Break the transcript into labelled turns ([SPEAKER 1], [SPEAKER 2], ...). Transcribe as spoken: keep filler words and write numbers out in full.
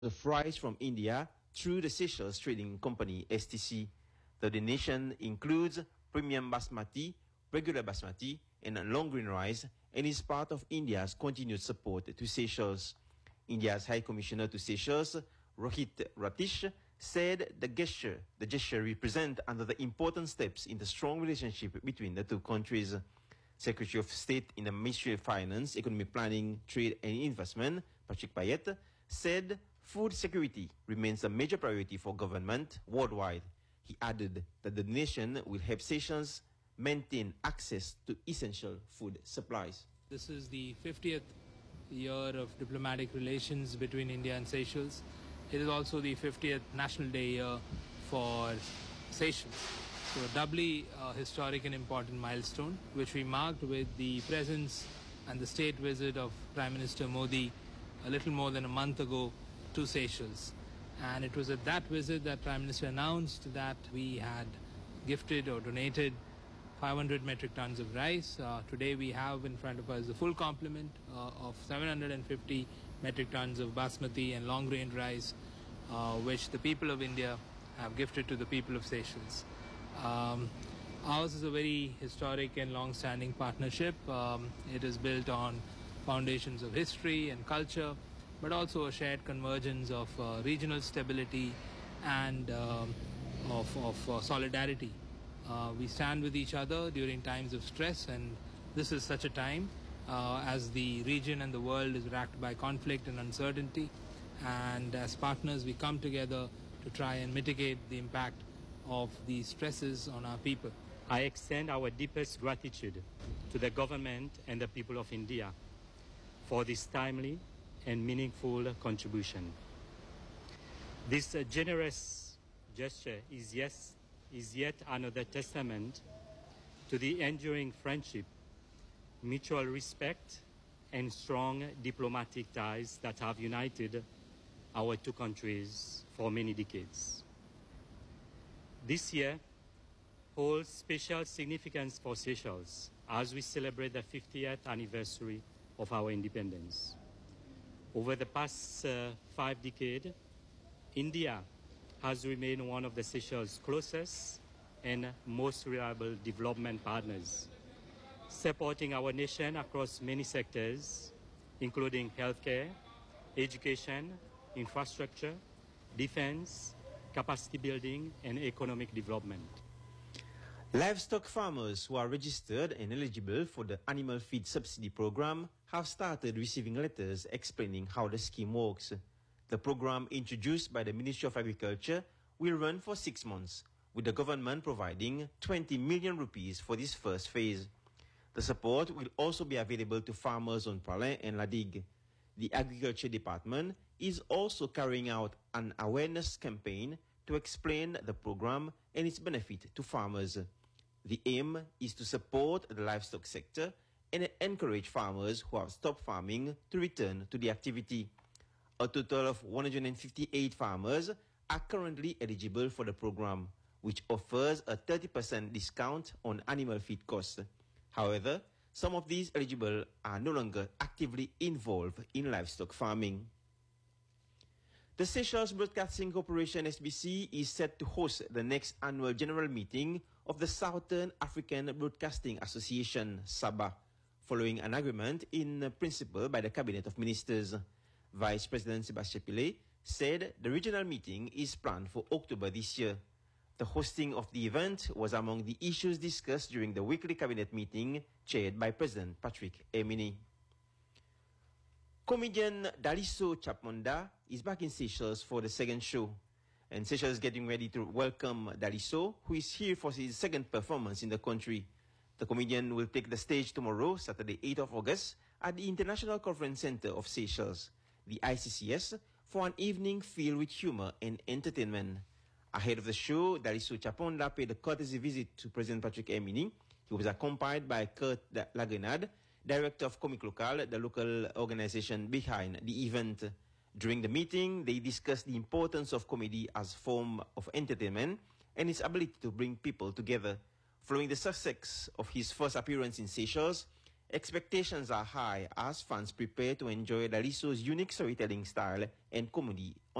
[SPEAKER 1] of rice from India through the Seychelles Trading Company, S T C. The donation includes premium basmati, regular basmati, and long grain rice, and is part of India's continued support to Seychelles. India's High Commissioner to Seychelles, Rohit Ratish, said the gesture, the gesture represents another important steps in the strong relationship between the two countries. Secretary of State in the Ministry of Finance, Economic Planning, Trade and Investment, Patrick Payet, said food security remains a major priority for government worldwide. He added that the nation will help Seychelles maintain access to essential food supplies.
[SPEAKER 2] This is the fiftieth year of diplomatic relations between India and Seychelles. It is also the fiftieth National Day year for Seychelles. So a doubly uh, historic and important milestone, which we marked with the presence and the state visit of Prime Minister Modi a little more than a month ago to Seychelles. And it was at that visit that Prime Minister announced that we had gifted or donated five hundred metric tons of rice. Uh, today we have in front of us the full complement uh, of seven hundred fifty metric tons of basmati and long grain rice, uh, which the people of India have gifted to the people of Seychelles. Um, ours is a very historic and long-standing partnership. Um, it is built on foundations of history and culture, but also a shared convergence of uh, regional stability and um, of, of uh, solidarity. Uh, we stand with each other during times of stress, and this is such a time uh, as the region and the world is racked by conflict and uncertainty. And as partners, we come together to try and mitigate the impact of these stresses on our people.
[SPEAKER 3] I extend our deepest gratitude to the government and the people of India for this timely and meaningful contribution. This uh, generous gesture is, yes, is yet another testament to the enduring friendship, mutual respect, and strong diplomatic ties that have united our two countries for many decades. This year holds special significance for Seychelles as we celebrate the fiftieth anniversary of our independence. Over the past uh, five decades, India has remained one of the Seychelles' closest and most reliable development partners, supporting our nation across many sectors, including healthcare, education, infrastructure, defense, capacity building, and economic development.
[SPEAKER 1] Livestock farmers who are registered and eligible for the Animal Feed Subsidy Program have started receiving letters explaining how the scheme works. The program, introduced by the Ministry of Agriculture, will run for six months, with the government providing twenty million rupees for this first phase. The support will also be available to farmers on Praslin and La Digue. The Agriculture Department is also carrying out an awareness campaign to explain the program and its benefit to farmers. The aim is to support the livestock sector and encourage farmers who have stopped farming to return to the activity. A total of one hundred fifty-eight farmers are currently eligible for the program, which offers a thirty percent discount on animal feed costs. However, some of these eligible are no longer actively involved in livestock farming. The Seychelles Broadcasting Corporation S B C is set to host the next annual general meeting of the Southern African Broadcasting Association, SABA, following an agreement in principle by the Cabinet of Ministers. Vice President Sebastien Pillay said the regional meeting is planned for October this year. The hosting of the event was among the issues discussed during the weekly cabinet meeting chaired by President Patrick Emini. Comedian Daliso Chapmonda is back in Seychelles for the second show. And Seychelles is getting ready to welcome Daliso, who is here for his second performance in the country. The comedian will take the stage tomorrow, Saturday, eighth of August, at the International Conference Center of Seychelles, the I C C S, for an evening filled with humor and entertainment. Ahead of the show, Daliso Chapmonda paid a courtesy visit to President Patrick Emini. He was accompanied by Kurt Lagrenade, Director of Comic Local, the local organization behind the event. During the meeting, they discussed the importance of comedy as a form of entertainment and its ability to bring people together. Following the success of his first appearance in Seychelles, Expectations are high as fans prepare to enjoy Daliso's unique storytelling style and comedy